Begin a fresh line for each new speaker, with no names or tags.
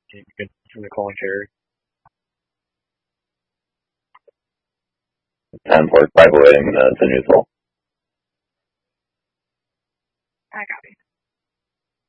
Can you begin from the calling Terry?
10-4, 5 away, to neutral.
I copy.